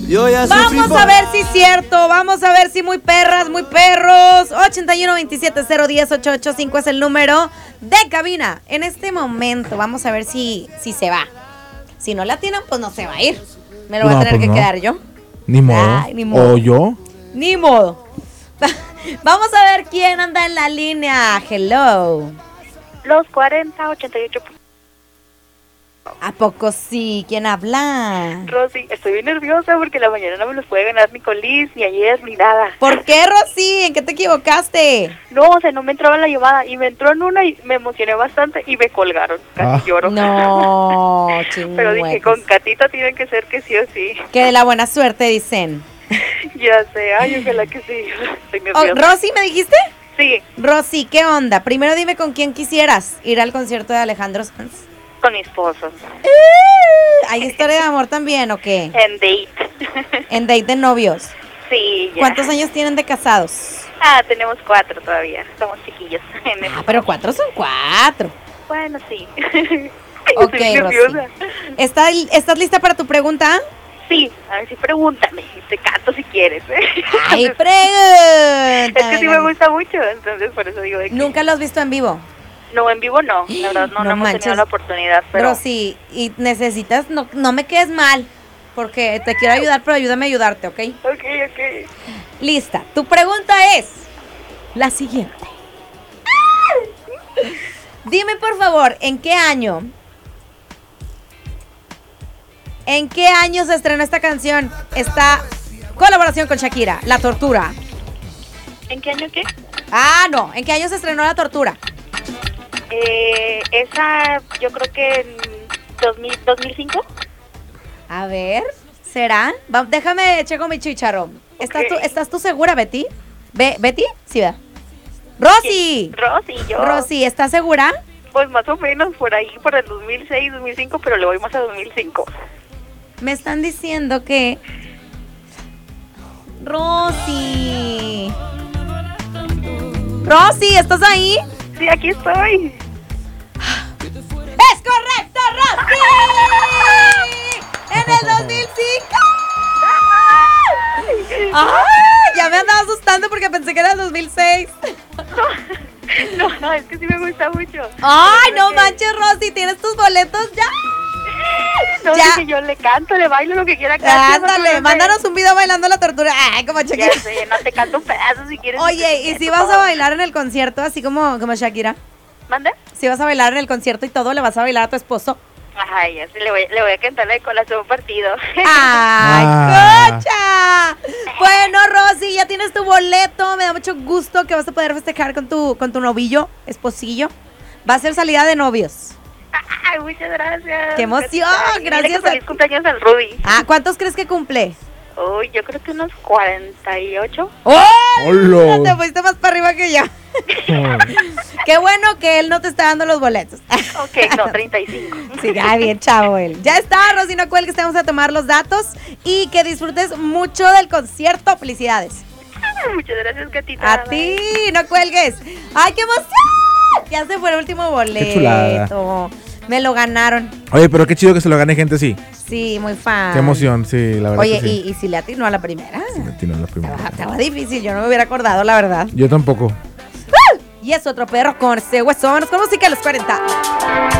Yo ya Vamos a ver si es cierto. Vamos a ver si muy perras, muy perros. 812701108885 es el número de cabina. En este momento vamos a ver si se va. Si no la tienen, pues no se va a ir. Me lo voy a tener que quedar yo. Ni modo. Ay, ni modo. ¿O yo? Ni modo. Vamos a ver quién anda en la línea. Hello. Los 4088. ¿A poco sí? ¿Quién habla? Rosy, estoy bien nerviosa porque la mañana no me los puede ganar ni con Liz, ni ayer, ni nada. ¿Por qué, Rosy? ¿En qué te equivocaste? No, o sea, no me entraba en la llamada y me entró en una y me emocioné bastante y me colgaron. Casi lloro. No, chingüetes. Pero dije, con Catita tienen que ser que sí o sí. Que de la buena suerte, dicen. Ya sé, ay, ojalá que sí. Estoy Oh, nerviosa. ¿Rosy me dijiste? Sí, Rosy, ¿qué onda? Primero dime con quién quisieras ir al concierto de Alejandro Sanz. con mi esposo. ¿Hay historia de amor también o qué? En date. En date de novios. Sí, ya. ¿Cuántos años tienen de casados? Tenemos 4 todavía. Somos chiquillos. Pero 4 son 4. Bueno, sí. Ok, Estoy Rosy. nerviosa. ¿Estás lista para tu pregunta? Sí, a ver si pregúntame. Te canto si quieres. Ay, Es pregunta. que sí me gusta mucho, entonces por eso digo de que... ¿Nunca lo has visto en vivo? No, en vivo no. La verdad no, No no hemos manches. tenido la oportunidad, pero... Rosy, y necesitas, no me quedes mal, porque te quiero ayudar, pero ayúdame a ayudarte, ¿ok? Ok. Lista. Tu pregunta es la siguiente. Dime, por favor, ¿en qué año se estrenó esta canción? Esta colaboración con Shakira, La Tortura. ¿En qué año qué? No. ¿En qué año se estrenó La Tortura? Esa yo creo que en 2005. A ver, ¿será? Déjame checo mi chicharrón. ¿Estás tú segura, Betty? ¿Betty? Sí, ¿verdad? ¡Rosy! Rosy, yo. Rosy, ¿estás segura? Pues más o menos por ahí, por el 2006, 2005, pero le voy más a 2005. Me están diciendo que... Rosy. Rosy, ¿estás ahí? Sí, aquí estoy. ¡Es correcto, Rosy! ¡En el 2005! ¡Ay! Ya me andaba asustando porque pensé que era el 2006. No, es que sí me gusta mucho. ¡Ay, no manches, Rosy! ¿Tienes tus boletos ya? No, Ya. dije yo le canto, le bailo lo que quiera cantar. Ándale, mándanos un video bailando La Tortura. Ay, como Shakira. Ya sé, no te canto un pedazo si quieres. Oye, ¿y si vas a bailar en el concierto así como Shakira? ¿Mande? Si vas a bailar en el concierto y todo, ¿le vas a bailar a tu esposo? Ay, ya sé, le voy a cantar el corazón partido. ¡Ay, cocha! Bueno, Rosy, ya tienes tu boleto. Me da mucho gusto que vas a poder festejar con tu novillo, esposillo. Va a ser salida de novios. Ay, muchas gracias. ¡Qué emoción! Ay, dile Gracias que feliz cumpleaños al Rudy. ¿Cuántos crees que cumple? Uy, yo creo que unos 48. ¡Oh! ¡Hola! Te fuiste más para arriba que yo. Qué bueno que él no te está dando los boletos. Ok, no, 35. Sí, bien, chavo él. Ya está, Rosy, no cuelgues, te vamos a tomar los datos y que disfrutes mucho del concierto. Felicidades. Muchas gracias, Catita. A ti, no cuelgues. ¡Ay, qué emoción! Ya se fue el último boleto. Qué chulada. Me lo ganaron. Oye, pero qué chido que se lo gane gente así. Sí, muy fan. Qué emoción, sí, la verdad. Oye, que sí. y si le atinó a la primera. Sí, me atinó la primera. Estaba difícil, yo no me hubiera acordado, la verdad. Yo tampoco. Y es otro perro con ese hueso. Vámonos con música a los 40.